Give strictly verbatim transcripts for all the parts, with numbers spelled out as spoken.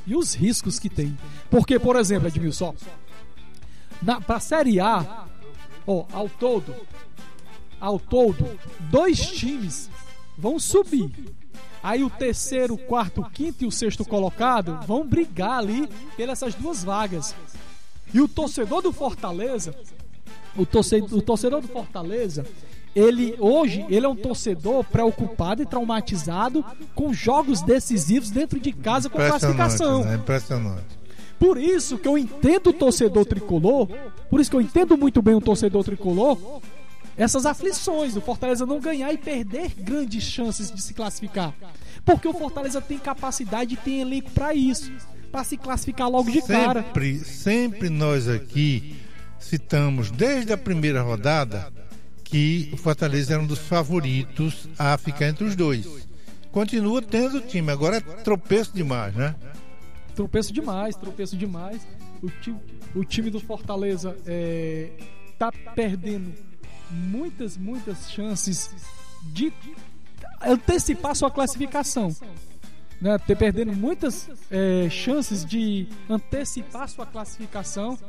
e os riscos que tem. Porque, por exemplo, Edmilson, para a Série A, ó, ao todo, ao todo, dois times vão subir. Aí o terceiro, o quarto, o quinto e o sexto colocado vão brigar ali pelas essas duas vagas. E o torcedor do Fortaleza, o torcedor, o torcedor do Fortaleza, ele hoje ele é um torcedor preocupado e traumatizado com jogos decisivos dentro de casa com classificação. Né? Impressionante. Por isso que eu entendo o torcedor tricolor, por isso que eu entendo muito bem o torcedor tricolor, essas aflições do Fortaleza não ganhar e perder grandes chances de se classificar. Porque o Fortaleza tem capacidade e tem elenco para isso, para se classificar logo de cara. Sempre, sempre nós aqui citamos desde a primeira rodada que o Fortaleza era um dos favoritos a ficar entre os dois. Continua tendo o time, agora é tropeço demais, né? Tropeço demais, tropeço demais. O time, o time do Fortaleza é, tá perdendo muitas, muitas chances de antecipar sua classificação, né? Ter perdendo muitas é, chances de antecipar sua classificação.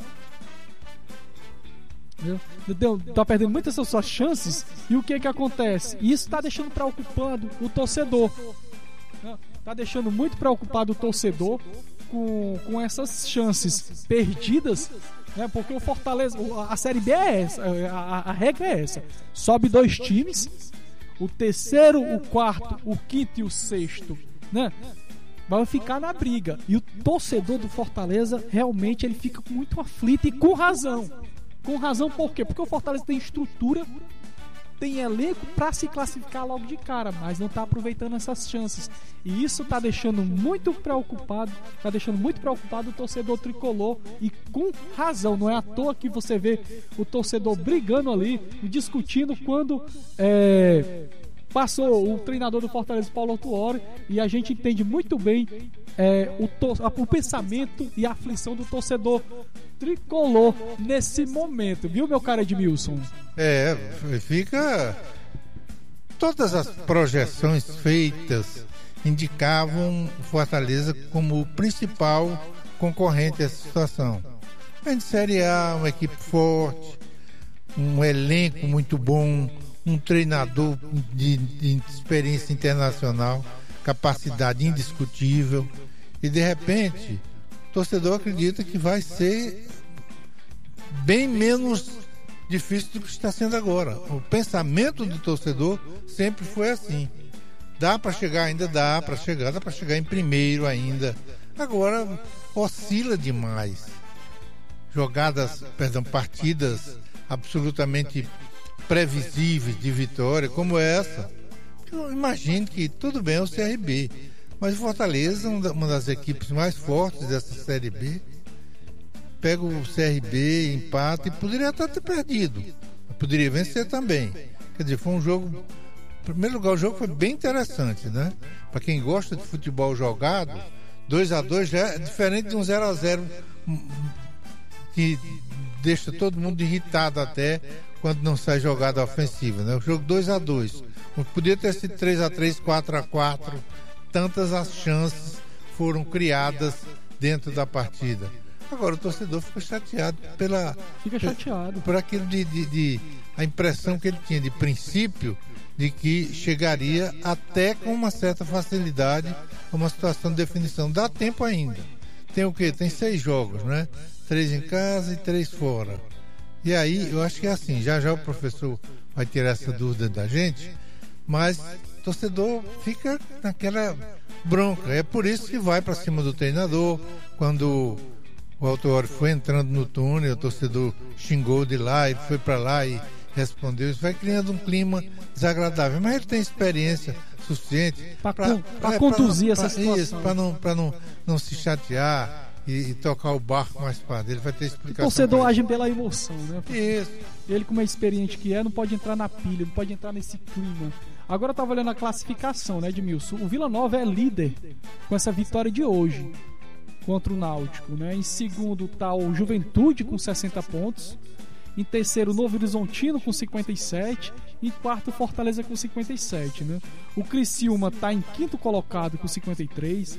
Entendeu? Tá perdendo muitas suas chances. E o que que acontece? Isso está deixando preocupado o torcedor, né? Tá deixando muito preocupado o torcedor com, com essas chances perdidas, né? Porque o Fortaleza, a Série B é essa, a, a regra é essa: sobe dois times, o terceiro, o quarto, o quinto e o sexto, né? Vai ficar na briga. E o torcedor do Fortaleza realmente ele fica muito aflito e com razão. Com razão por quê? Porque o Fortaleza tem estrutura, tem elenco para se classificar logo de cara, mas não está aproveitando essas chances. E isso está deixando muito preocupado, está deixando muito preocupado o torcedor tricolor, e com razão. Não é à toa que você vê o torcedor brigando ali e discutindo quando é, passou o treinador do Fortaleza, Paulo Autuori, e a gente entende muito bem é, o, tor- o pensamento e a aflição do torcedor tricolor nesse momento, viu, meu cara Edmilson? É, fica... Todas as projeções feitas indicavam o Fortaleza como o principal concorrente dessa situação. Vem de Série A, uma equipe forte, um elenco muito bom, um treinador de, de experiência internacional, capacidade indiscutível, e de repente o torcedor acredita que vai ser bem menos difícil do que está sendo agora. O pensamento do torcedor sempre foi assim: dá para chegar, ainda dá para chegar, dá para chegar em primeiro ainda. Agora oscila demais. Jogadas, perdão, partidas absolutamente previsíveis de vitória como essa. Eu imagino que tudo bem é o C R B, mas o Fortaleza, uma das equipes mais fortes dessa Série B, pega o C R B, empata e poderia até ter perdido, poderia vencer também. Quer dizer, foi um jogo, em primeiro lugar, o jogo foi bem interessante, né? Para quem gosta de futebol jogado, dois a dois já é diferente de um zero a zero que deixa todo mundo irritado até quando não sai jogada ofensiva, né? O jogo dois a dois, podia ter sido três a três, quatro a quatro, tantas as chances foram criadas dentro da partida. Agora o torcedor fica chateado pela fica chateado por aquilo de, de, de a impressão que ele tinha de princípio de que chegaria até com uma certa facilidade a uma situação de definição. Dá tempo ainda. Tem o quê? Tem seis jogos, né? Três em casa e três fora. E aí eu acho que é assim, já já o professor vai tirar essa dúvida da gente, mas o torcedor fica naquela bronca. É por isso que vai para cima do treinador. Quando o Autuori foi entrando no túnel, o torcedor xingou de lá, ele foi para lá e respondeu. Isso vai criando um clima desagradável. Mas ele tem experiência suficiente para conduzir essa situação. Para não, pra não, não se chatear e, e tocar o barco mais para dele. Ele vai ter explicação. O torcedor age pela emoção, né? Isso. Ele, como é experiente que é, não pode entrar na pilha, não pode entrar nesse clima. Agora eu estava olhando a classificação, né, Edmilson? O Vila Nova é líder com essa vitória de hoje contra o Náutico, né? Em segundo está o Juventude com sessenta pontos. Em terceiro, o Novo Horizontino com cinquenta e sete. Em quarto, Fortaleza com cinquenta e sete, né? O Criciúma está em quinto colocado com cinquenta e três.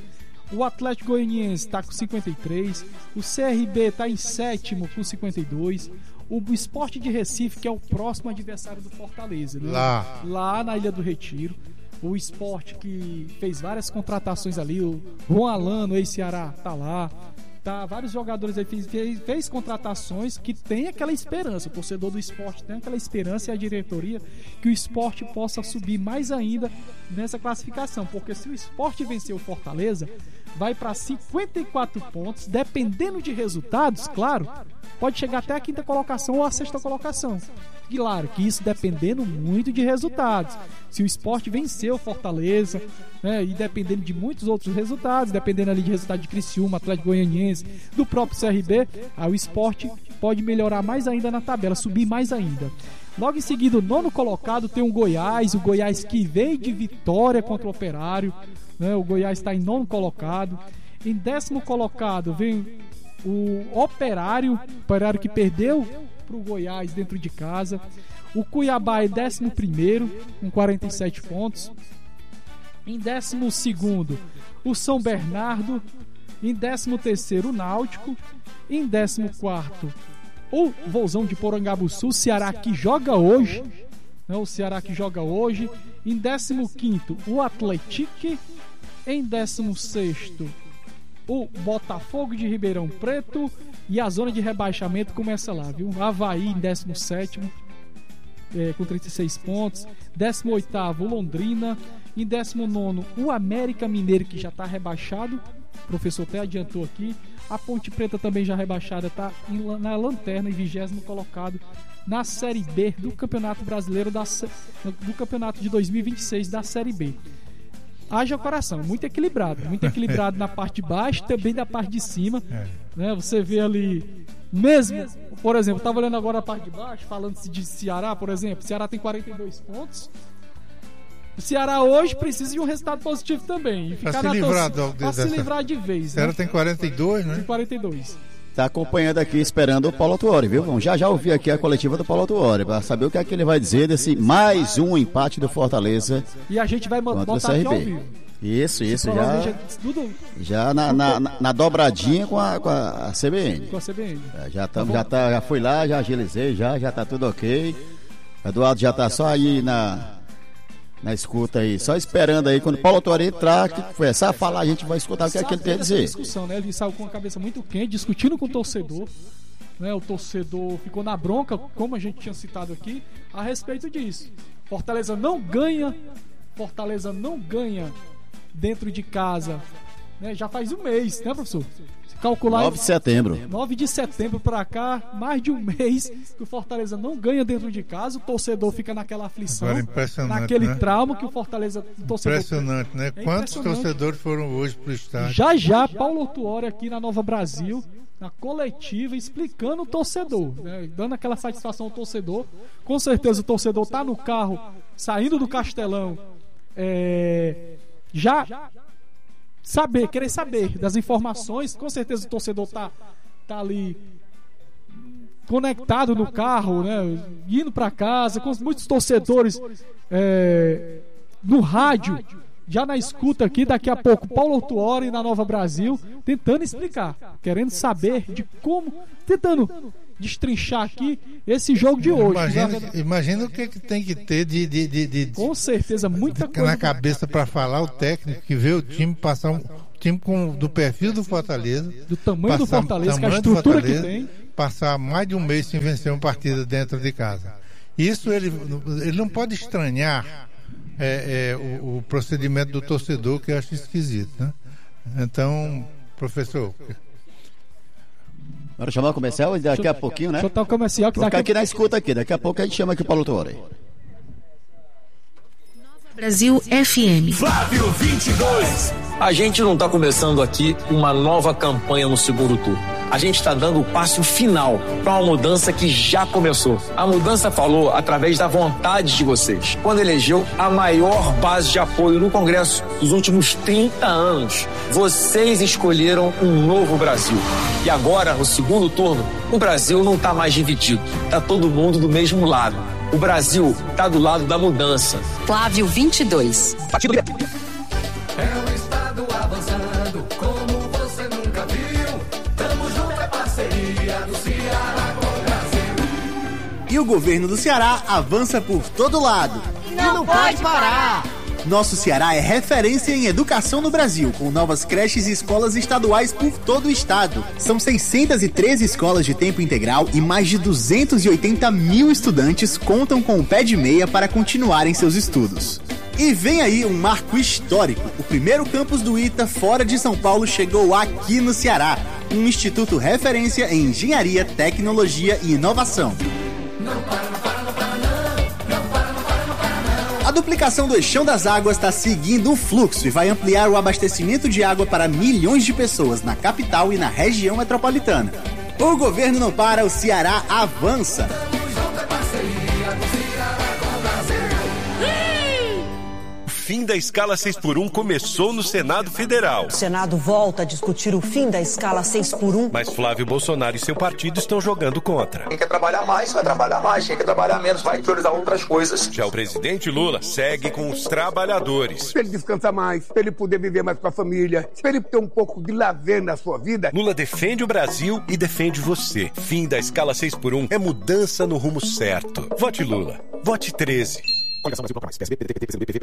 O Atlético Goianiense está com cinquenta e três, o C R B está em sétimo com cinquenta e dois, o Sport de Recife, que é o próximo adversário do Fortaleza, né? Lá. Lá na Ilha do Retiro. O Sport que fez várias contratações ali, o Juan Alano, ex-Ceará, tá lá. Tá, vários jogadores aí fez, fez, fez contratações que tem aquela esperança, o torcedor do Sport tem aquela esperança e a diretoria que o Sport possa subir mais ainda nessa classificação, porque se o Sport vencer o Fortaleza, vai para cinquenta e quatro pontos, dependendo de resultados, claro, pode chegar até a quinta colocação ou a sexta colocação. Claro que isso dependendo muito de resultados. Se o Sport vencer o Fortaleza, né, e dependendo de muitos outros resultados, dependendo ali de resultado de Criciúma, Atlético Goianiense, do próprio C R B, aí o Sport pode melhorar mais ainda na tabela, subir mais ainda. Logo em seguida, o nono colocado tem o Goiás, o Goiás que veio de vitória contra o Operário, né, o Goiás está em nono colocado. Em décimo colocado vem o Operário, o Operário que perdeu para o Goiás dentro de casa. O Cuiabá é décimo primeiro com quarenta e sete pontos. Em décimo segundo o São Bernardo. Em décimo terceiro o Náutico. Em décimo quarto o Vozão de Porangabuçu, o Ceará que joga hoje, né, o Ceará que joga hoje. Em décimo quinto o Atlético. Em décimo sexto o Botafogo de Ribeirão Preto. E a zona de rebaixamento começa lá, viu? Avaí em décimo sétimo é, com trinta e seis pontos. décimo oitavo o Londrina. Em décimo nono o América Mineiro, que já está rebaixado. O professor até adiantou aqui. A Ponte Preta também já rebaixada, está na lanterna e vigésimo colocado na Série B do Campeonato Brasileiro, da, do Campeonato de dois mil e vinte e seis da Série B. Haja coração, muito equilibrado, muito equilibrado na parte de baixo, também da parte de cima, é. Né? Você vê ali, mesmo, por exemplo, eu estava olhando agora a parte de baixo, falando de Ceará, por exemplo, Ceará tem quarenta e dois pontos, o Ceará hoje precisa de um resultado positivo também, para se, livrar, tos... do, se livrar de vez. O Ceará, né? Tem quarenta e dois, né? Tem quarenta e dois. Tá acompanhando aqui, esperando o Paulo Autuori, viu? Vamos já já ouvir aqui a coletiva do Paulo Autuori, para saber o que é que ele vai dizer desse mais um empate do Fortaleza. E a gente vai botar aqui ao vivo. Isso, isso, já, já, tudo, já na, na, na, na dobradinha com a, com a C B N. Com a C B N. Já, tam, tá já, tá, já fui lá, já agilizei, já, já tá tudo ok. Eduardo já tá só aí na, na escuta aí, só esperando aí, quando o Paulo Autuori entrar, que começar a falar, a gente vai escutar o que é que ele tem a dizer. Discussão, né? Ele saiu com a cabeça muito quente, discutindo com o torcedor. Né? O torcedor ficou na bronca, como a gente tinha citado aqui, a respeito disso. Fortaleza não ganha, Fortaleza não ganha dentro de casa, né? Já faz um mês, né, professor? Se calcular nove de setembro. nove de setembro pra cá, mais de um mês que o Fortaleza não ganha dentro de casa, o torcedor fica naquela aflição, naquele né? trauma que o Fortaleza o torcedor impressionante, né? É Quantos impressionante. torcedores foram hoje pro estádio? Já já, Paulo Autuori aqui na Nova Brasil, na coletiva, explicando o torcedor, né? Dando aquela satisfação ao torcedor. Com certeza o torcedor tá no carro, saindo do Castelão, é... já saber, querer saber das informações. Com certeza o torcedor tá, tá ali conectado no carro, né, indo para casa, com muitos torcedores é, no rádio, já na escuta aqui. Daqui a pouco Paulo Autuori na Nova Brasil, tentando explicar, querendo saber de como, tentando destrinchar aqui esse jogo de hoje. Imagina, imagina o que, que tem que ter de, de, de, de com certeza muita de, coisa na cabeça para falar o técnico que vê o time passar um time com, do perfil do Fortaleza, do tamanho passar, do Fortaleza, tamanho que a estrutura que tem, passar mais de um mês sem vencer uma partida dentro de casa. Isso ele, ele não pode estranhar é, é, o, o procedimento do torcedor, que eu acho esquisito, né? Então, professor, bora chamar o comercial e daqui a pouquinho, né? Deixa eu botar o comercial que Vou daqui ficar aqui na escuta aqui, daqui a pouco a gente chama aqui o Paulo Autuori. Brasil F M. Flávio vinte e dois. A gente não está começando aqui uma nova campanha no segundo turno. A gente está dando o passo final para uma mudança que já começou. A mudança falou através da vontade de vocês, quando elegeu a maior base de apoio no Congresso dos últimos trinta anos. Vocês escolheram um novo Brasil. E agora, no segundo turno, o Brasil não está mais dividido. Está todo mundo do mesmo lado. O Brasil está do lado da mudança. Flávio vinte e dois. Partido É o Estado avançando com E o governo do Ceará avança por todo lado. E não, não pode parar! Nosso Ceará é referência em educação no Brasil, com novas creches e escolas estaduais por todo o estado. São seiscentas e treze escolas de tempo integral e mais de duzentos e oitenta mil estudantes contam com o pé de meia para continuarem seus estudos. E vem aí um marco histórico. O primeiro campus do ITA fora de São Paulo chegou aqui no Ceará. Um instituto referência em engenharia, tecnologia e inovação. Não para, não para, não para, não. A duplicação do Eixão das Águas está seguindo o fluxo e vai ampliar o abastecimento de água para milhões de pessoas na capital e na região metropolitana. O governo não para, o Ceará avança. O fim da escala seis por um começou no Senado Federal. O Senado volta a discutir o fim da escala seis por um. Mas Flávio Bolsonaro e seu partido estão jogando contra. Quem quer trabalhar mais, vai trabalhar mais. Quem quer trabalhar menos, vai priorizar outras coisas. Já o presidente Lula segue com os trabalhadores. Para ele descansar mais, para ele poder viver mais com a família, para ele ter um pouco de lazer na sua vida. Lula defende o Brasil e defende você. Fim da escala seis por um é mudança no rumo certo. Vote Lula. Vote treze. Coligação Brasil Pouco Mais. P S B, P T, P T, P C B, P V,